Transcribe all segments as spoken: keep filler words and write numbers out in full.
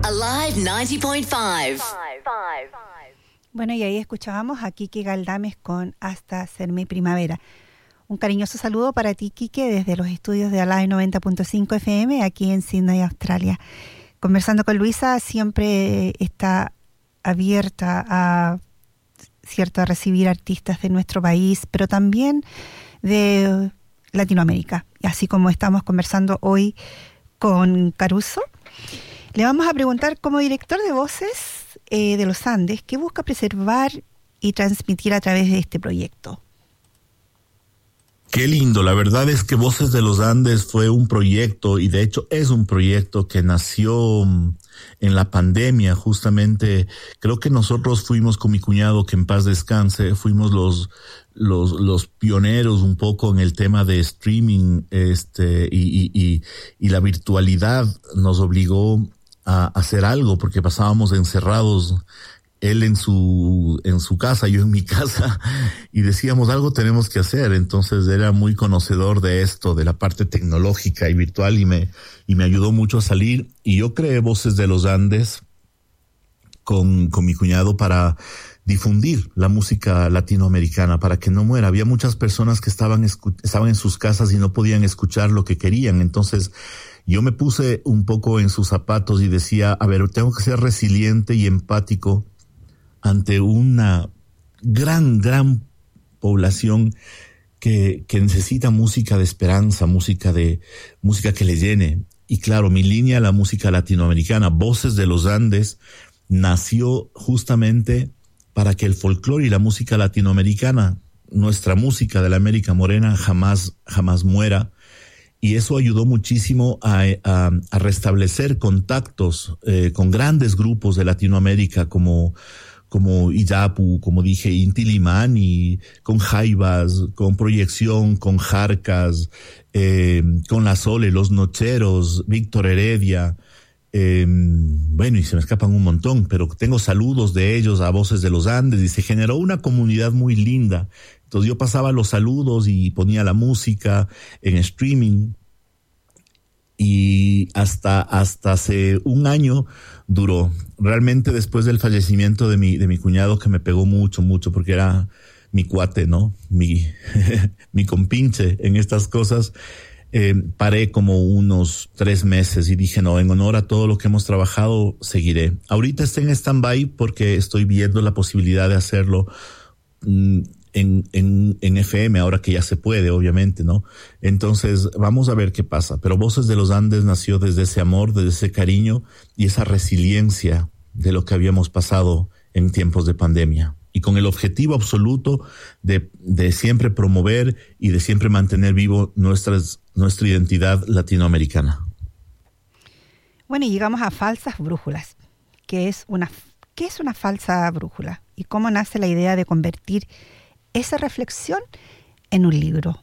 Alive noventa punto cinco. Bueno, y ahí escuchábamos a Quique Galdames con Hasta Ser Mi Primavera. Un cariñoso saludo para ti, Quique, desde los estudios de Alive noventa punto cinco F M, aquí en Sydney, Australia. Conversando con Luisa, siempre está abierta a, cierto, a recibir artistas de nuestro país, pero también de Latinoamérica. Así como estamos conversando hoy con Caruso, le vamos a preguntar, como director de voces eh, de los Andes, ¿qué busca preservar y transmitir a través de este proyecto? Qué lindo, la verdad es que Voces de los Andes fue un proyecto, y de hecho es un proyecto que nació en la pandemia, justamente. Y que nosotros fuimos con mi cuñado, que en paz descanse, fuimos los los los pioneros un poco en el tema de streaming, este y y y, y la virtualidad nos obligó a hacer algo, porque pasábamos encerrados, él en su en su casa, yo en mi casa, y decíamos, algo tenemos que hacer. Entonces era muy conocedor de esto, de la parte tecnológica y virtual, y me y me ayudó mucho a salir. Y yo creé Voces de los Andes con con mi cuñado para difundir la música latinoamericana, para que no muera. Había muchas personas que estaban estaban en sus casas y no podían escuchar lo que querían. Entonces yo me puse un poco en sus zapatos y decía, a ver, tengo que ser resiliente y empático ante una gran, gran población que, que necesita música de esperanza, música de, música que le llene. Y claro, mi línea, la música latinoamericana, Voces de los Andes, nació justamente para que el folclore y la música latinoamericana, nuestra música de la América Morena, jamás, jamás muera. Y eso ayudó muchísimo a, a, a restablecer contactos eh, con grandes grupos de Latinoamérica, como como Iyapu, como dije, Inti Limani, con Jaivas, con Proyección, con Jarcas, eh, con La Sole, Los Nocheros, Víctor Heredia, eh, bueno, y se me escapan un montón, pero tengo saludos de ellos a Voces de los Andes, y se generó una comunidad muy linda. Entonces yo pasaba los saludos y ponía la música en streaming, y hasta hasta hace un año duró. Realmente después del fallecimiento de mi de mi cuñado, que me pegó mucho, mucho, porque era mi cuate, ¿no? Mi mi compinche en estas cosas. Eh, paré como unos tres meses y dije, no, en honor a todo lo que hemos trabajado, seguiré. Ahorita estoy en stand-by porque estoy viendo la posibilidad de hacerlo mmm, en, en, en F M, ahora que ya se puede, obviamente, ¿no? Entonces, vamos a ver qué pasa. Pero Voces de los Andes nació desde ese amor, desde ese cariño y esa resiliencia de lo que habíamos pasado en tiempos de pandemia. Y con el objetivo absoluto de, de siempre promover y de siempre mantener vivo nuestras, nuestra identidad latinoamericana. Bueno, y llegamos a Falsas Brújulas. ¿Qué es una, qué es una falsa brújula? ¿Y cómo nace la idea de convertir esa reflexión en un libro?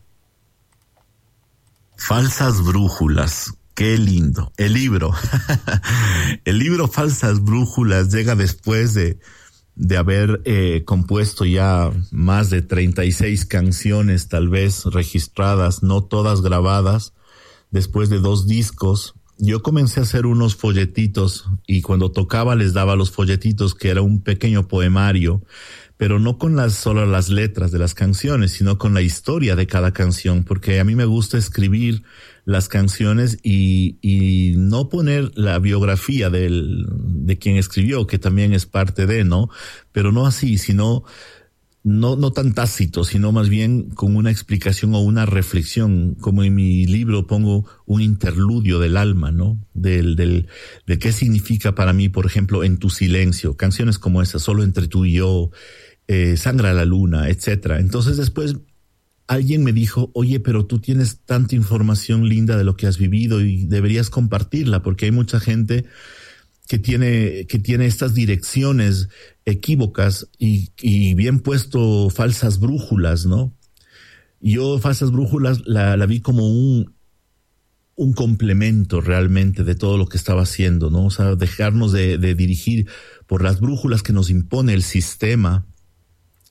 Falsas Brújulas. Qué lindo. El libro. El libro Falsas Brújulas llega después de, de haber eh, compuesto ya más de treinta y seis canciones, tal vez registradas, no todas grabadas, después de dos discos. Yo comencé a hacer unos folletitos, y cuando tocaba les daba los folletitos, que era un pequeño poemario, pero no con las solo las letras de las canciones, sino con la historia de cada canción, porque a mí me gusta escribir las canciones y, y no poner la biografía del, de quien escribió, que también es parte de, ¿no? Pero no así, sino no, no tan tácito, sino más bien con una explicación o una reflexión, como en mi libro pongo un interludio del alma, ¿no? Del, del, de qué significa para mí, por ejemplo, En tu silencio, canciones como esa, Solo entre tú y yo, eh, Sangra la luna, etcétera. Entonces después alguien me dijo, oye, pero tú tienes tanta información linda de lo que has vivido y deberías compartirla, porque hay mucha gente que tiene, que tiene estas direcciones equívocas y, y bien puesto falsas brújulas, ¿no? Yo Falsas Brújulas la, la vi como un, un complemento realmente de todo lo que estaba haciendo, ¿no? O sea, dejarnos de, de dirigir por las brújulas que nos impone el sistema,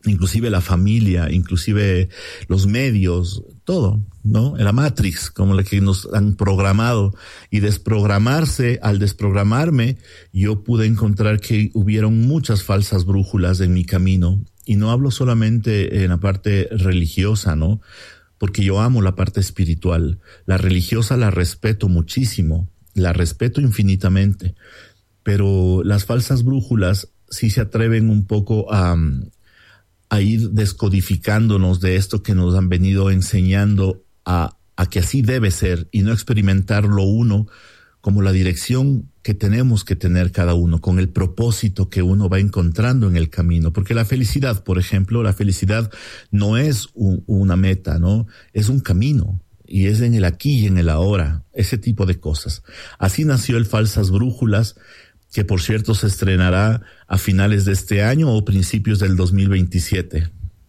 inclusive la familia, inclusive los medios, todo, ¿no? La Matrix, como la que nos han programado. Y desprogramarse, al desprogramarme, yo pude encontrar que hubieron muchas falsas brújulas en mi camino. Y no hablo solamente en la parte religiosa, ¿no? Porque yo amo la parte espiritual. La religiosa la respeto muchísimo, la respeto infinitamente. Pero las falsas brújulas sí se atreven un poco a... a ir descodificándonos de esto que nos han venido enseñando a, a que así debe ser y no experimentarlo uno como la dirección que tenemos que tener cada uno, con el propósito que uno va encontrando en el camino. Porque la felicidad, por ejemplo, la felicidad no es un, una meta, ¿no? Es un camino y es en el aquí y en el ahora, ese tipo de cosas. Así nació el Falsas Brújulas, que por cierto se estrenará a finales de este año o principios del dos mil veintisiete.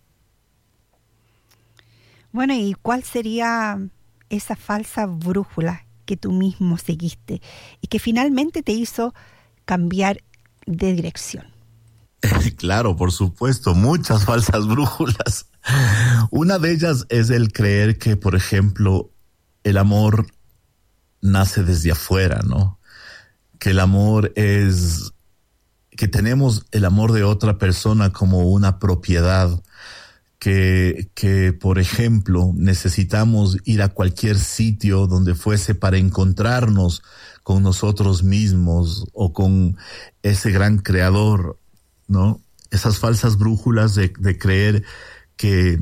Bueno, ¿y cuál sería esa falsa brújula que tú mismo seguiste y que finalmente te hizo cambiar de dirección? Claro, por supuesto, muchas falsas brújulas. Una de ellas es el creer que, por ejemplo, el amor nace desde afuera, ¿no? Que el amor es, que tenemos el amor de otra persona como una propiedad, que, que por ejemplo necesitamos ir a cualquier sitio donde fuese para encontrarnos con nosotros mismos o con ese gran creador, ¿no? Esas falsas brújulas de, de creer que,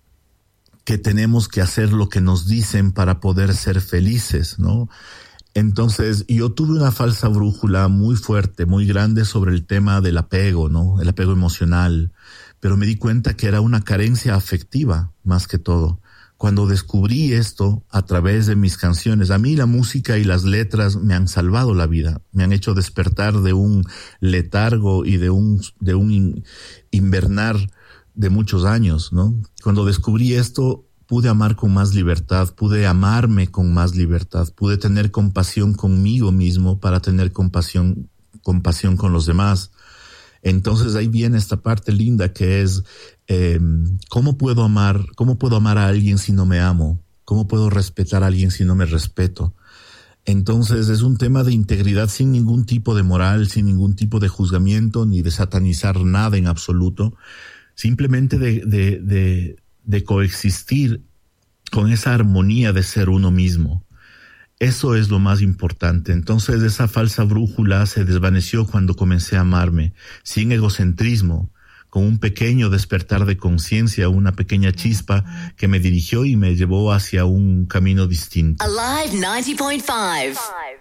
que tenemos que hacer lo que nos dicen para poder ser felices, ¿no? Entonces, yo tuve una falsa brújula muy fuerte, muy grande sobre el tema del apego, ¿no? El apego emocional. Pero me di cuenta que era una carencia afectiva, más que todo. Cuando descubrí esto a través de mis canciones, a mí la música y las letras me han salvado la vida. Me han hecho despertar de un letargo y de un, de un invernar de muchos años, ¿no? Cuando descubrí esto, pude amar con más libertad, pude amarme con más libertad, pude tener compasión conmigo mismo para tener compasión, compasión con los demás. Entonces ahí viene esta parte linda que es, eh, ¿cómo puedo amar, cómo puedo amar a alguien si no me amo? ¿Cómo puedo respetar a alguien si no me respeto? Entonces es un tema de integridad sin ningún tipo de moral, sin ningún tipo de juzgamiento, ni de satanizar nada en absoluto, simplemente de, de, de, de coexistir con esa armonía de ser uno mismo. Eso es lo más importante. Entonces esa falsa brújula se desvaneció cuando comencé a amarme, sin egocentrismo, con un pequeño despertar de conciencia, una pequeña chispa que me dirigió y me llevó hacia un camino distinto. Alive ninety point five.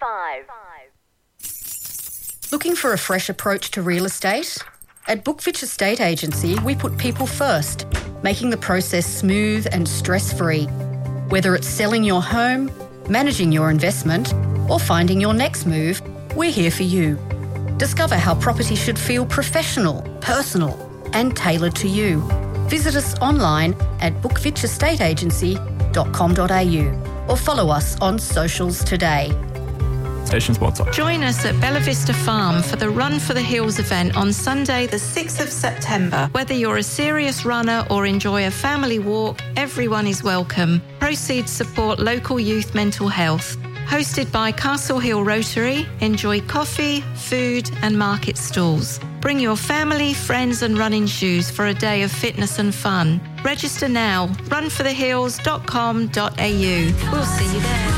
Looking for a fresh approach to real estate? At Bookfitch Estate Agency, we put people first, making the process smooth and stress-free. Whether it's selling your home, managing your investment, or finding your next move, we're here for you. Discover how property should feel professional, personal, and tailored to you. Visit us online at bookfitch estate agency dot com dot a u or follow us on socials today. Station sponsor. Join us at Bella Vista Farm for the Run for the Hills event on Sunday, the sixth of September. Whether you're a serious runner or enjoy a family walk, everyone is welcome. Proceeds support local youth mental health. Hosted by Castle Hill Rotary, enjoy coffee, food and market stalls. Bring your family, friends and running shoes for a day of fitness and fun. Register now, run for the hills dot com dot a u. We'll see you there.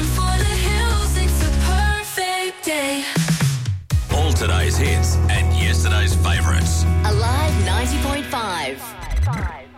Day. All today's hits and yesterday's favourites. Alive ninety point five.